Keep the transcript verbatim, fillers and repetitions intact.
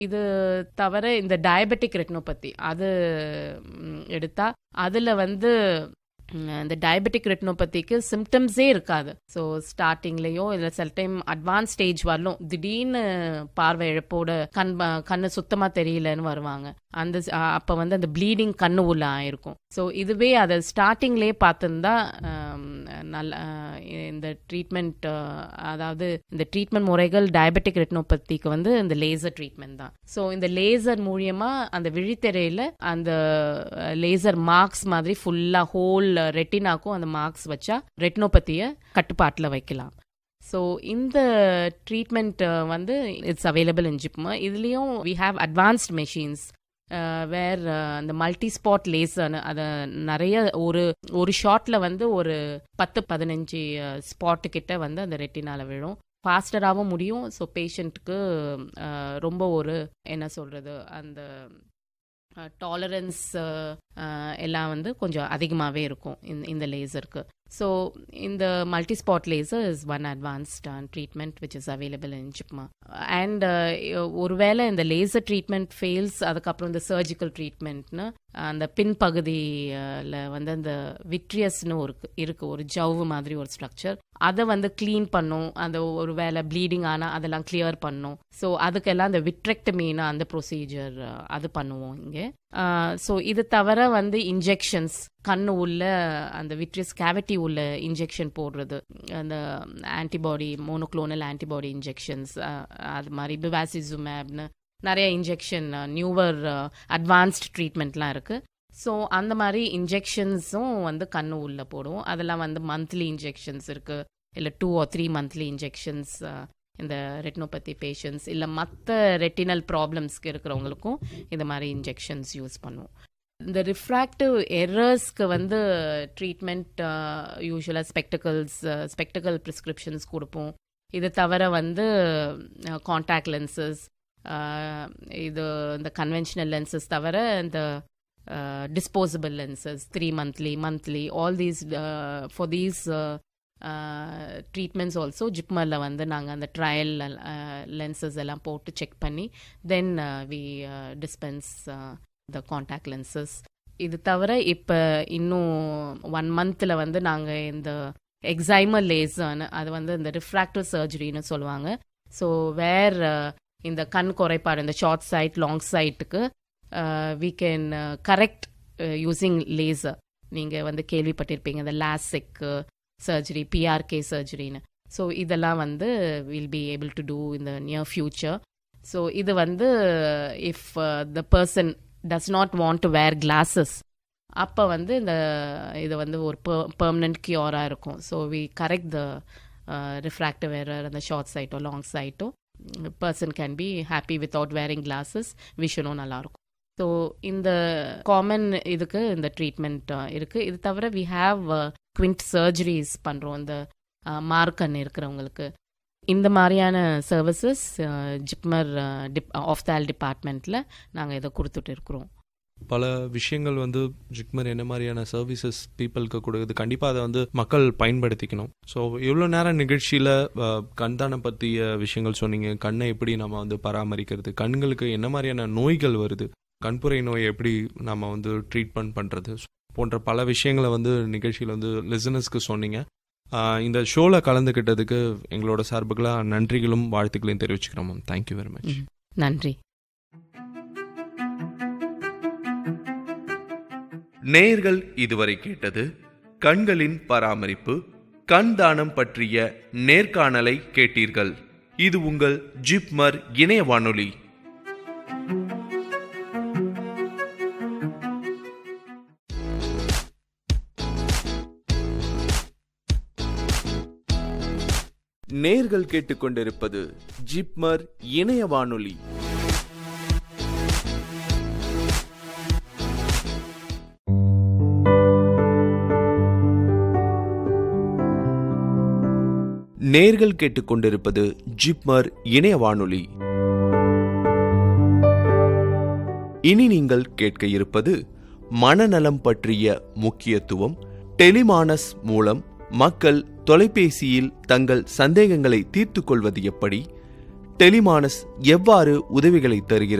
இது தவிர இந்த டயபெட்டிக் ரெட்டினோபதி அது எடுத்தா அதில் வந்து இந்த டயபெட்டிக் ரெட்டினோபதிக்கு சிம்டம்ஸே இருக்காது. ஸோ ஸ்டார்டிங்லேயோ இல்லை சில டைம் அட்வான்ஸ் ஸ்டேஜ் வரலும் திடீர்னு பார்வை இழப்போட கண் கண்ணு சுத்தமாக தெரியலன்னு வருவாங்க. அந்த அப்போ வந்து அந்த ப்ளீடிங் கண்ணு உள்ள ஆயிருக்கும். ஸோ இதுவே அதை ஸ்டார்டிங்லேயே பார்த்துருந்தா நல்ல இந்த ட்ரீட்மெண்ட், அதாவது இந்த ட்ரீட்மெண்ட் முறைகள் டயபெட்டிக் ரெட்டினோபதிக்கு வந்து இந்த லேசர் ட்ரீட்மெண்ட் தான். ஸோ இந்த லேசர் மூலியமாக அந்த விழித்திரையில் அந்த லேசர் மார்க்ஸ் மாதிரி ஃபுல்லாக ஹோல் ரெட்டினாக்கும் அந்த மார்க்ஸ் வச்சா ரெட்டினோபதியை கட்டுப்பாட்டில் வைக்கலாம். ஸோ இந்த ட்ரீட்மெண்ட் வந்து இட்ஸ் அவைலபிள் இன் ஜிப்மர். இதுலேயும் வி ஹாவ் அட்வான்ஸ்ட் மெஷின்ஸ் வேர் அந்த மல்டி ஸ்பாட் லேசர்னு அதை நிறைய ஒரு ஒரு ஷாட்டில் வந்து ஒரு பத்து பதினஞ்சு ஸ்பாட்டு கிட்ட வந்து அந்த ரெட்டினால விழும். ஃபாஸ்டராகவும் முடியும். ஸோ பேஷண்ட்டுக்கு ரொம்ப ஒரு என்ன சொல்கிறது அந்த டாலரன்ஸ் எல்லாம் வந்து கொஞ்சம் அதிகமாகவே இருக்கும் இந்த லேசருக்கு. ஸோ இந்த multi spot laser is one advanced treatment which is available in JIPMER. And ஒருவேளை இந்த லேசர் ட்ரீட்மெண்ட் ஃபெயில்ஸ், அதுக்கப்புறம் இந்த சர்ஜிக்கல் ட்ரீட்மெண்ட்னு அந்த பின்பகுதியில் வந்து அந்த விட்ரியஸ்னு ஒரு இருக்கு ஒரு ஜவ்வு மாதிரி ஒரு ஸ்ட்ரக்சர், அதை வந்து க்ளீன் பண்ணும். அந்த ஒரு வேளை ப்ளீடிங் ஆனால் அதெல்லாம் கிளியர் பண்ணும். ஸோ அதுக்கெல்லாம் அந்த விட்ரெக்டமீனா அந்த ப்ரொசீஜர் அது பண்ணுவோம் இங்கே. ஸோ இது தவிர வந்து இன்ஜெக்ஷன்ஸ் கண்ணு உள்ள அந்த விட்ரியஸ் கேவிட்டி உள்ள இன்ஜெக்ஷன் போடுறது, அந்த ஆன்டிபாடி மோனோக்ளோனல் ஆன்டிபாடி இன்ஜெக்ஷன்ஸ், அது மாதிரி பிவாசிசுமேப்னு நிறைய இன்ஜெக்ஷன் நியூவர் அட்வான்ஸ்ட் ட்ரீட்மெண்ட்லாம் இருக்குது. ஸோ அந்த மாதிரி இன்ஜெக்ஷன்ஸும் வந்து கண்ணு உள்ள போடுவோம். அதெல்லாம் வந்து மந்த்லி இன்ஜெக்ஷன்ஸ் இருக்குது, இல்லை two R three monthly injections இந்த ரெட்டினோபதி பேஷண்ட்ஸ் இல்லை மற்ற ரெட்டினல் ப்ராப்ளம்ஸ்க்கு இருக்கிறவங்களுக்கும் இந்த மாதிரி இன்ஜெக்ஷன்ஸ் யூஸ் பண்ணுவோம். இந்த ரிஃப்ராக்டிவ் எரர்ஸ்க்கு வந்து ட்ரீட்மெண்ட் யூஸ்வலாக ஸ்பெக்டக்கல்ஸ் ஸ்பெக்டக்கல் ப்ரிஸ்கிரிப்ஷன்ஸ் கொடுப்போம். இது தவிர வந்து கான்டாக்ட் லென்சஸ், இது இந்த கன்வென்ஷனல் லென்சஸ் தவிர இந்த disposable lenses three monthly monthly all these for these treatments also ஜிப்மரில் வந்து நாங்கள் அந்த ட்ரையல் லென்சஸ் எல்லாம் போட்டு செக் பண்ணி then we dispense the contact lenses. இது தவிர இப்போ இன்னும் ஒன் மந்தில் வந்து நாங்கள் இந்த எக்ஸைமர் லேசர்னு அது வந்து இந்த ரிஃப்ராக்டிவ் சர்ஜரின்னு சொல்லுவாங்க. ஸோ வேர் இந்த கண் குறைபாடு இந்த ஷார்ட் சைட் லாங் சைட்டுக்கு we can correct using laser. நீங்கள் வந்து கேள்விப்பட்டிருப்பீங்க இந்த லாசிக் சர்ஜரி, பிஆர்கே சர்ஜரின்னு. ஸோ இதெல்லாம் வந்து will be able to two in the near future. So இது வந்து if the person does not want to where classes, அப்போ வந்து இந்த இது வந்து ஒரு பெர்மனன்ட் கியூராக இருக்கும். So we correct the refractive error அந்த short சைட்டோ long சைட்டோ person can be happy without wearing classes, விஷனும் நல்லாயிருக்கும். ஸோ இந்த காமன் இதுக்கு இந்த ட்ரீட்மெண்ட் இருக்குது. இது தவிர வி ஹாவ் குவிண்ட் சர்ஜரிஸ் பண்ணுறோம் இந்த மார்க்கன் இருக்கிறவங்களுக்கு. இந்த மாதிரியான சர்வீசஸ் ஜிப்மர் டிப் ஆஃப்தால் டிபார்ட்மெண்ட்டில் நாங்கள் இதை கொடுத்துட்டு இருக்கிறோம். பல விஷயங்கள் வந்து ஜிப்மர் என்ன மாதிரியான சர்வீசஸ் பீப்புளுக்கு கொடுக்குது, கண்டிப்பாக அதை வந்து மக்கள் பயன்படுத்திக்கணும். ஸோ இவ்வளோ நேரம் நிகழ்ச்சியில் கண்தானை பற்றிய விஷயங்கள் சொன்னீங்க. கண்ணை எப்படி நம்ம வந்து பராமரிக்கிறது, கண்களுக்கு என்ன மாதிரியான நோய்கள் வருது, கண்புரை நோயை எப்படி நம்ம வந்து ட்ரீட்மெண்ட் பண்ணுறது போன்ற பல விஷயங்களை வந்து நிகழ்ச்சியில் வந்து லிசனர்ஸ்க்கு சொன்னீங்க. இந்த ஷோவில் கலந்துக்கிட்டதுக்கு எங்களோட சார்புகளாக நன்றிகளும் வாழ்த்துக்களையும் தெரிவிச்சுக்கிறோம் மேம். Thank you very much. நன்றி. நேயர்கள் இதுவரை கேட்டது கண்களின் பராமரிப்பு, கண் தானம் பற்றிய நேர்காணலை கேட்டீர்கள். இது உங்கள் ஜிப்மர் இணைய வானொலி. நேர்கள் கேட்டுக்கொண்டிருப்பது ஜிப்மர் இணைய வானொலி. நேர்கள் கேட்டுக்கொண்டிருப்பது ஜிப்மர் இணைய வானொலி. இனி நீங்கள் கேட்க இருப்பது மனநலம் பற்றிய முக்கியத்துவம். டெலிமானஸ் மூலம் மக்கள் தொலைபேசியில் தங்கள் சந்தேகங்களை தீர்த்து கொள்வது எப்படி, டெலிமானஸ் எவ்வாறு உதவிகளை தருகிறது?